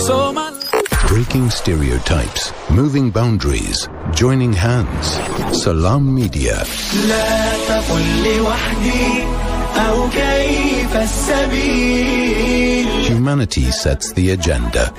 Breaking stereotypes, moving boundaries, joining hands. Salam Media. Humanity sets the agenda.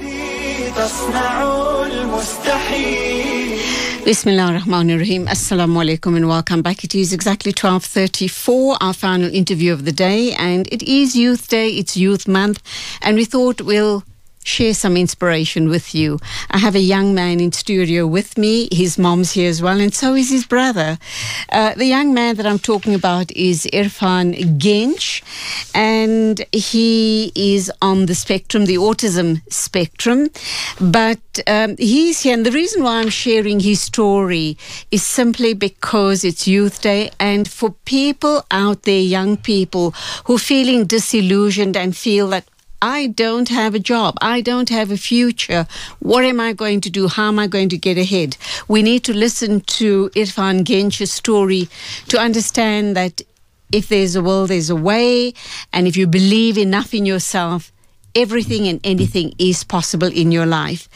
Bismillah ar-Rahman ar-Rahim. Assalamu alaikum and welcome back. It is exactly 12:34, our final interview of the day, and it is Youth Day, it's Youth Month, and we thought we'll share some inspiration with you. I have a young man in studio with me. His mom's here as well, and so is his brother. The young man that I'm talking about is Irfan Genç, and he is on the spectrum, the autism spectrum. But he's here, and the reason why I'm sharing his story is simply because it's Youth Day, and for people out there, young people who are feeling disillusioned and feel that I don't have a job, I don't have a future, what am I going to do, how am I going to get ahead? We need to listen to Irfan Genç's story to understand that if there's a will, there's a way, and if you believe enough in yourself, everything and anything is possible in your life.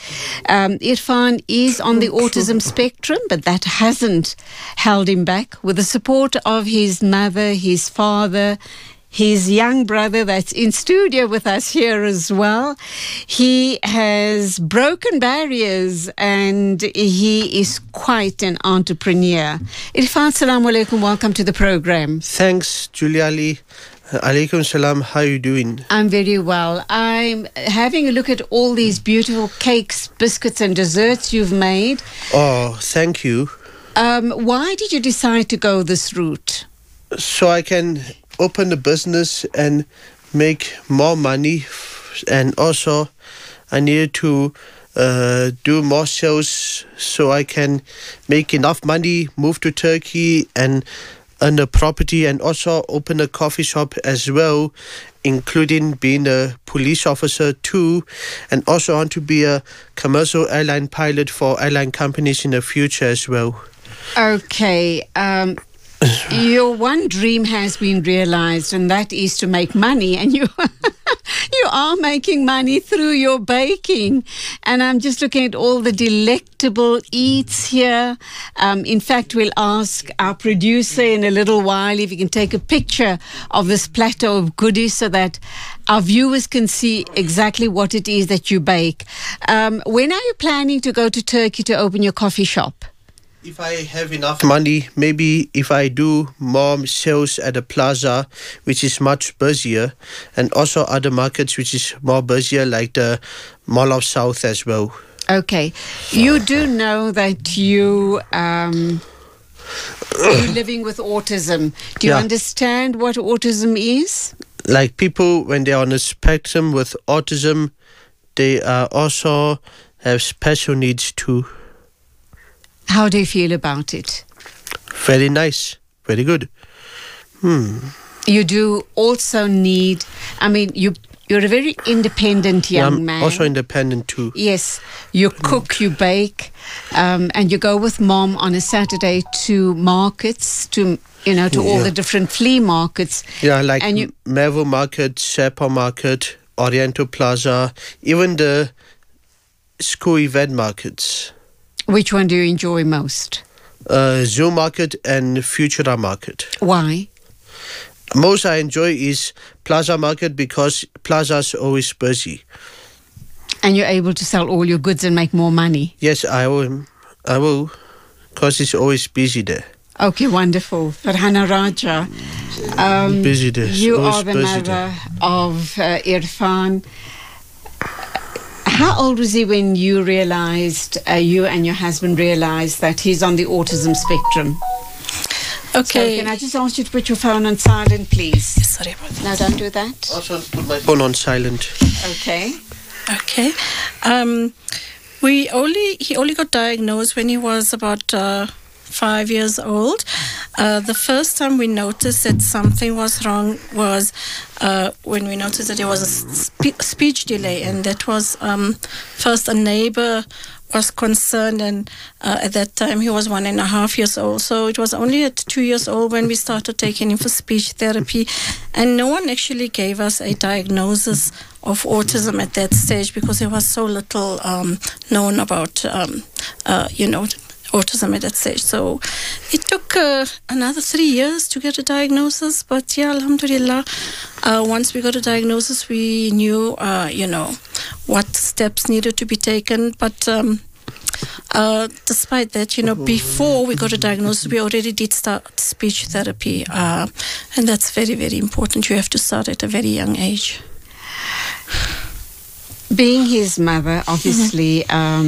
Irfan is on the autism spectrum, but that hasn't held him back. With the support of his mother, his father, his young brother that's in studio with us here as well, he has broken barriers and he is quite an entrepreneur. Irfan, assalamu alaikum, welcome to the program. Thanks, Julia Ali. Alaikum salam, how are you doing? I'm very well. I'm having a look at all these beautiful cakes, biscuits and desserts you've made. Oh, thank you. Why did you decide to go this route? So I can open a business and make more money, and also I needed to do more sales so I can make enough money, move to Turkey and earn a property, and also open a coffee shop as well, including being a police officer too, and also want to be a commercial airline pilot for airline companies in the future as well. Okay, your one dream has been realized, and that is to make money, and you you are making money through your baking. And I'm just looking at all the delectable eats here. In fact, we'll ask our producer in a little while if he can take a picture of this plateau of goodies so that our viewers can see exactly what it is that you bake. When are you planning to go to Turkey to open your coffee shop? If I have enough money, maybe if I do more sales at the plaza, which is much busier, and also other markets which is more busier, like the Mall of South as well. Okay. You do know that you're living with autism. Do you understand what autism is? Like people, when they're on the spectrum with autism, they also have special needs too. How do you feel about it? Very nice. Very good. You do also need, I mean, you're a very independent young man. Also independent too. Yes. You cook, you bake, and you go with mom on a Saturday to markets, to all the different flea markets. Yeah, like Mevo Market, Sepa Market, Oriental Plaza, even the school event markets. Which one do you enjoy most? Zoo Market and Futura Market. Why? Most I enjoy is Plaza Market because Plaza's always busy. And you're able to sell all your goods and make more money? Yes, I will, because it's always busy there. Okay, wonderful. Farhana Raja, busy there. You are the mother of Irfan. How old was he when you realized, you and your husband realized that he's on the autism spectrum? Okay. So can I just ask you to put your phone on silent, please? Sorry about that. No, don't do that. Also put my phone on silent. Okay. Okay. He only got diagnosed when he was about 5 years old. The first time we noticed that something was wrong was when we noticed that there was a speech delay, and that was first a neighbor was concerned, and at that time he was 1.5 years old. So it was only at 2 years old when we started taking him for speech therapy, and no one actually gave us a diagnosis of autism at that stage because there was so little known about autism at that stage. So it took another 3 years to get a diagnosis, but yeah, alhamdulillah, once we got a diagnosis, we knew what steps needed to be taken. But despite that, before we got a diagnosis, we already did start speech therapy, and that's very, very important. You have to start at a very young age. Being his mother, obviously,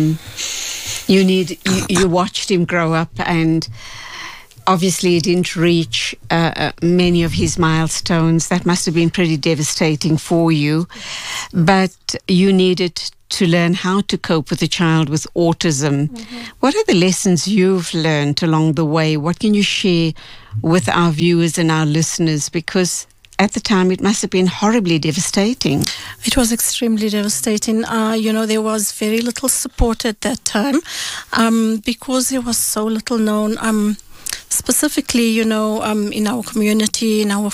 you watched him grow up, and obviously he didn't reach many of his milestones. That must have been pretty devastating for you. But you needed to learn how to cope with a child with autism. Mm-hmm. What are the lessons you've learned along the way? What can you share with our viewers and our listeners? Because at the time, it must have been horribly devastating. It was extremely devastating. There was very little support at that time because there was so little known. Specifically, in our community, in our